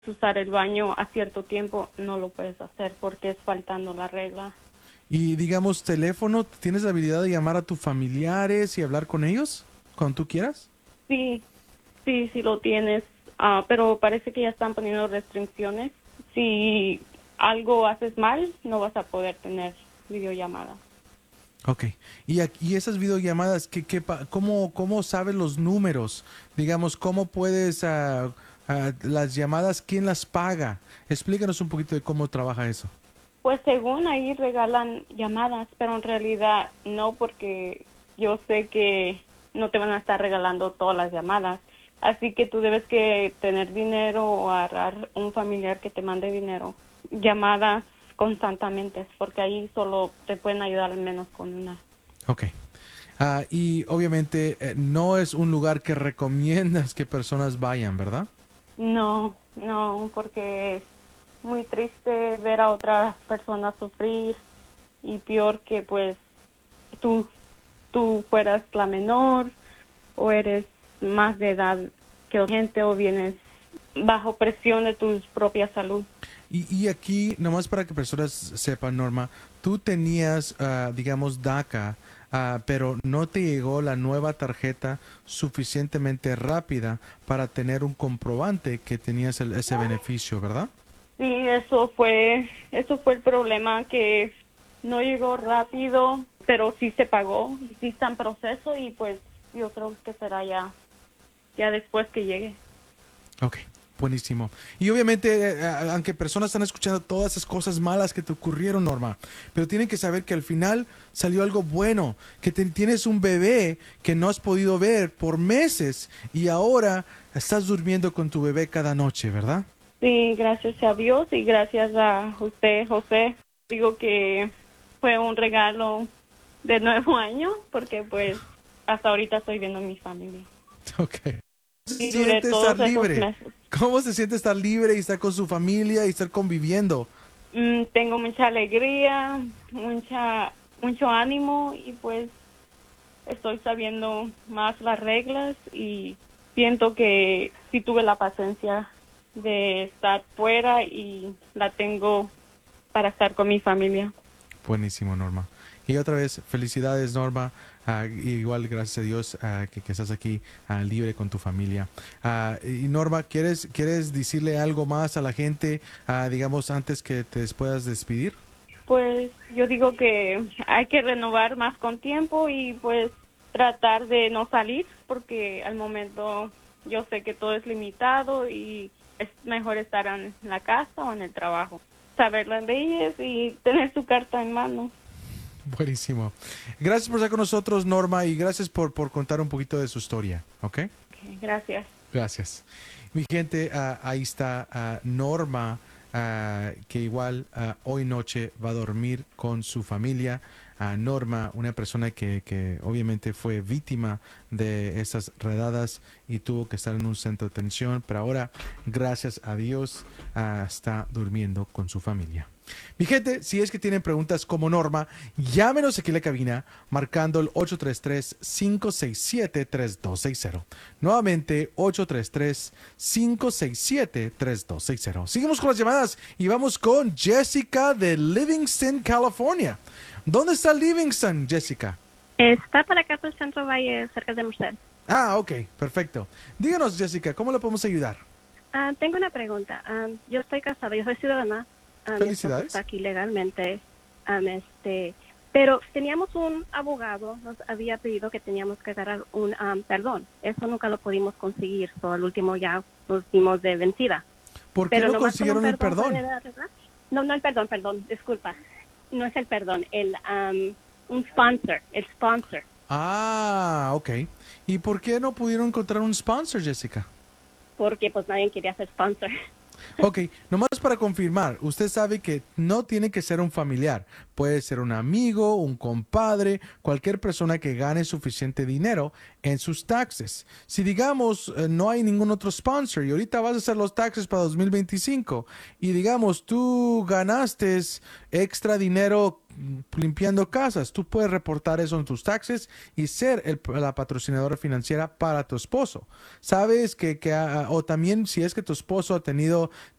usar el baño a cierto tiempo, no lo puedes hacer porque es faltando la regla. Y digamos, teléfono, ¿tienes la habilidad de llamar a tus familiares y hablar con ellos cuando tú quieras? Sí, sí lo tienes, pero parece que ya están poniendo restricciones. Si algo haces mal, no vas a poder tener videollamada. Ok. Y esas videollamadas, ¿cómo sabes los números? Digamos, ¿cómo puedes, las llamadas, quién las paga? Explícanos un poquito de cómo trabaja eso. Pues según ahí regalan llamadas, pero en realidad no, porque yo sé que no te van a estar regalando todas las llamadas. Así que tú debes que tener dinero o agarrar un familiar que te mande dinero. Llamadas constantemente, porque ahí solo te pueden ayudar al menos con una. Ok. Y obviamente no es un lugar que recomiendas que personas vayan, ¿verdad? No, porque es muy triste ver a otras personas sufrir y peor que pues tú, tú fueras la menor o eres más de edad que gente o vienes bajo presión de tu propia salud. Y aquí, nomás para que personas sepan, Norma, tú tenías, digamos, DACA, pero no te llegó la nueva tarjeta suficientemente rápida para tener un comprobante que tenías ese beneficio, ¿verdad? Sí, eso fue el problema, que no llegó rápido, pero sí se pagó, sí está en proceso y pues yo creo que será ya después que llegue. Ok, buenísimo. Y obviamente, aunque personas están escuchando todas esas cosas malas que te ocurrieron, Norma, pero tienen que saber que al final salió algo bueno, que tienes un bebé que no has podido ver por meses y ahora estás durmiendo con tu bebé cada noche, ¿verdad? Sí, gracias a Dios y gracias a usted, José. Digo que fue un regalo de nuevo año porque pues hasta ahorita estoy viendo a mi familia. Ok. Se Y duré siente estar todos esos libre? meses. ¿Cómo se siente estar libre y estar con su familia y estar conviviendo? Tengo mucha alegría, mucho ánimo y pues estoy sabiendo más las reglas y siento que sí tuve la paciencia de estar fuera y la tengo para estar con mi familia. Buenísimo, Norma. Y otra vez, felicidades, Norma. Igual, gracias a Dios que estás aquí libre con tu familia. Y Norma, ¿quieres decirle algo más a la gente, digamos, antes que te puedas despedir? Pues yo digo que hay que renovar más con tiempo y pues tratar de no salir porque al momento yo sé que todo es limitado y es mejor estar en la casa o en el trabajo. Saber las leyes y tener su carta en mano. Buenísimo. Gracias por estar con nosotros, Norma, y gracias por contar un poquito de su historia, ¿ok? Ok, gracias. Gracias. Mi gente, ahí está Norma, que igual hoy noche va a dormir con su familia. Norma, una persona que obviamente fue víctima de esas redadas y tuvo que estar en un centro de atención, pero ahora, gracias a Dios, está durmiendo con su familia. Mi gente, si es que tienen preguntas como Norma, llámenos aquí a la cabina marcando el 833-567-3260. Nuevamente, 833-567-3260. Seguimos con las llamadas y vamos con Jessica de Livingston, California. ¿Dónde está Livingston, Jessica? Está para acá por el Centro Valle, cerca de Merced. Ok, perfecto. Díganos, Jessica, ¿cómo le podemos ayudar? Tengo una pregunta. Yo estoy casada, yo soy ciudadana. Mi esposo está Felicidades. aquí legalmente. Pero teníamos un abogado, nos había pedido que teníamos que agarrar un perdón. Eso nunca lo pudimos conseguir. Al último ya nos dimos de vencida. ¿Por qué Pero no nomás con un consiguieron el perdón perdón? puede dar, ¿verdad? No el perdón, disculpa. No es el perdón, un sponsor, el sponsor. Ok. ¿Y por qué no pudieron encontrar un sponsor, Jessica? Porque pues nadie quería ser sponsor. Ok, nomás para confirmar, usted sabe que no tiene que ser un familiar, puede ser un amigo, un compadre, cualquier persona que gane suficiente dinero en sus taxes. Si digamos no hay ningún otro sponsor y ahorita vas a hacer los taxes para 2025 y digamos tú ganaste extra dinero limpiando casas, tú puedes reportar eso en tus taxes y ser la patrocinadora financiera para tu esposo. Sabes o también si es que tu esposo ha tenido